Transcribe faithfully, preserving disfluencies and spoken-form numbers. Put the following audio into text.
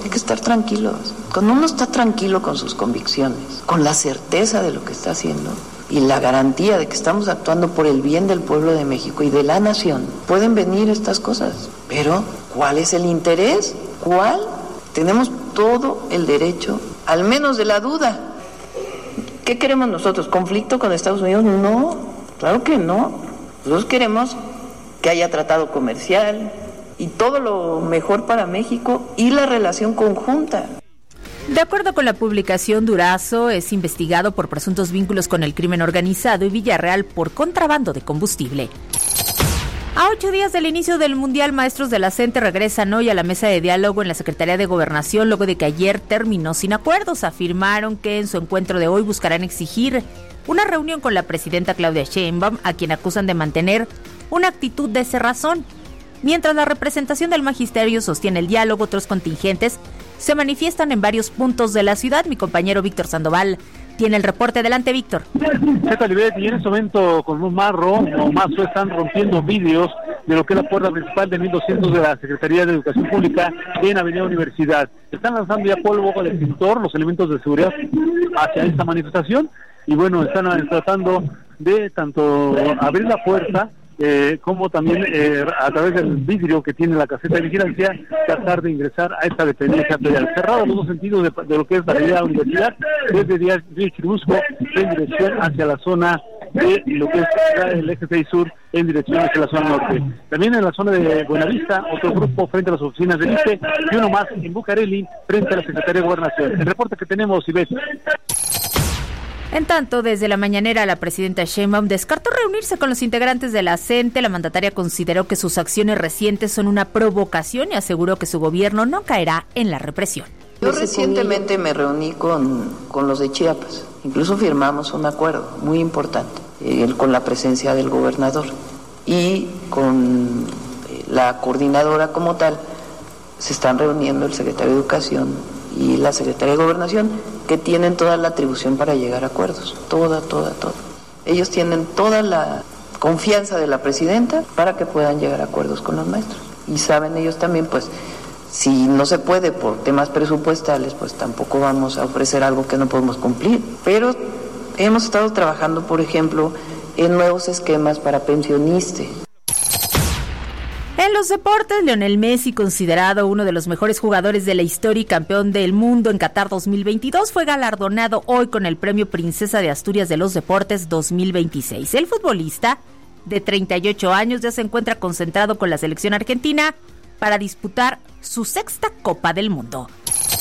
Hay que estar tranquilos. Cuando uno está tranquilo con sus convicciones, con la certeza de lo que está haciendo y la garantía de que estamos actuando por el bien del pueblo de México y de la nación, pueden venir estas cosas. Pero, ¿cuál es el interés? ¿Cuál? Tenemos todo el derecho, al menos de la duda. ¿Qué queremos nosotros? ¿Conflicto con Estados Unidos? No, claro que no. Nosotros queremos que haya tratado comercial y todo lo mejor para México y la relación conjunta. De acuerdo con la publicación, Durazo es investigado por presuntos vínculos con el crimen organizado y Villarreal por contrabando de combustible. A ocho días del inicio del Mundial, maestros de la CENTE regresan hoy a la mesa de diálogo en la Secretaría de Gobernación luego de que ayer terminó sin acuerdos. Afirmaron que en su encuentro de hoy buscarán exigir una reunión con la presidenta Claudia Sheinbaum, a quien acusan de mantener una actitud de cerrazón. Mientras la representación del magisterio sostiene el diálogo, otros contingentes se manifiestan en varios puntos de la ciudad. Mi compañero Víctor Sandoval tiene el reporte. Adelante, Víctor. Y en este momento con un marro o mazo están rompiendo vidrios de lo que es la puerta principal de mil doscientos de la Secretaría de Educación Pública en Avenida Universidad. Están lanzando ya polvo con el extintor, los elementos de seguridad hacia esta manifestación y bueno, están tratando de tanto abrir la puerta Eh, como también eh, a través del vidrio que tiene la caseta de vigilancia tratar de ingresar a esta dependencia federal. Cerrado los dos sentidos de, de lo que es la avenida Universidad, desde Río Churubusco en dirección hacia la zona de lo que es el eje seis sur en dirección hacia la zona norte. También en la zona de Buenavista, otro grupo frente a las oficinas del I C E y uno más en Bucareli frente a la Secretaría de Gobernación. El reporte que tenemos, Ivette. En tanto, desde la mañanera, la presidenta Sheinbaum descartó reunirse con los integrantes de la CENTE. La mandataria consideró que sus acciones recientes son una provocación y aseguró que su gobierno no caerá en la represión. Yo recientemente me reuní con, con los de Chiapas. Incluso firmamos un acuerdo muy importante eh, con la presencia del gobernador y con eh, la coordinadora como tal. Se están reuniendo el secretario de Educación y la Secretaría de Gobernación, que tienen toda la atribución para llegar a acuerdos, toda, toda, toda. Ellos tienen toda la confianza de la presidenta para que puedan llegar a acuerdos con los maestros. Y saben ellos también, pues, si no se puede por temas presupuestales, pues tampoco vamos a ofrecer algo que no podemos cumplir. Pero hemos estado trabajando, por ejemplo, en nuevos esquemas para pensionistas. En los deportes, Lionel Messi, considerado uno de los mejores jugadores de la historia y campeón del mundo en Qatar dos mil veintidós, fue galardonado hoy con el premio Princesa de Asturias de los Deportes dos mil veintiséis. El futbolista, de treinta y ocho años, ya se encuentra concentrado con la selección argentina para disputar su sexta Copa del Mundo.